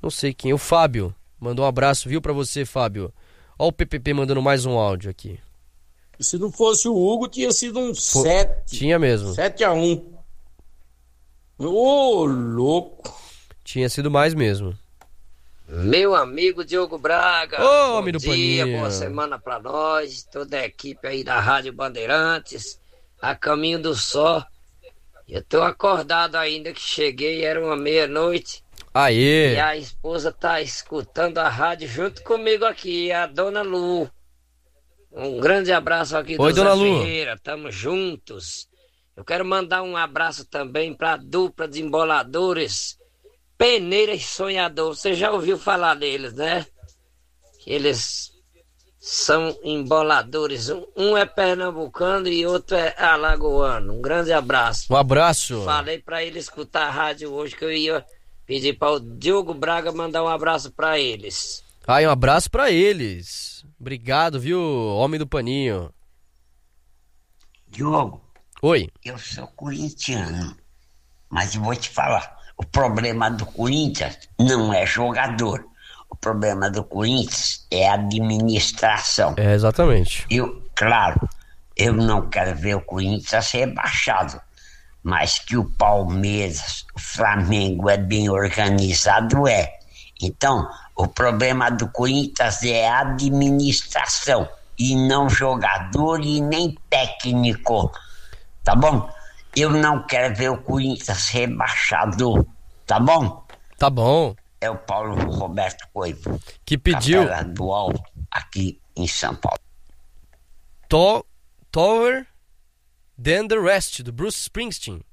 Não sei quem. O Fábio. Mandou um abraço, viu, pra você, Fábio. Ó o PPP mandando mais um áudio aqui. E se não fosse o Hugo, tinha sido um 7. Tinha mesmo. 7-1. Ô, louco. Tinha sido mais mesmo. Meu amigo Diogo Braga, Ô, bom amigo dia, Paninho. boa semana pra nós, toda a equipe aí da Rádio Bandeirantes, a caminho do sol. Eu tô acordado ainda que cheguei, era uma meia-noite. Aê! E a esposa tá escutando a rádio junto comigo aqui, a Dona Lu. Um grande abraço aqui do Oi, Dona Zé Lu. Ferreira, tamo juntos. Eu quero mandar um abraço também pra dupla de emboladores, Peneira e Sonhador. Você já ouviu falar deles, né? Que eles são emboladores. Um é pernambucano e outro é alagoano. Um grande abraço. Um abraço. Falei pra ele escutar a rádio hoje que eu ia pedir para o Diogo Braga mandar um abraço pra eles. Ai, um abraço pra eles. Obrigado, viu, homem do paninho. Diogo, Oi. eu sou corintiano, mas eu vou te falar, o problema do Corinthians não é jogador, o problema do Corinthians é administração. É, exatamente. Claro, eu não quero ver o Corinthians rebaixado, mas que o Palmeiras, o Flamengo é bem organizado, é. Então, o problema do Corinthians é administração, e não jogador e nem técnico, tá bom? Eu não quero ver o Corinthians rebaixado, tá bom? Tá bom. É o Paulo Roberto Coivo, Que pediu Capela do Alto, aqui em São Paulo. Taller Than the Rest, do Bruce Springsteen.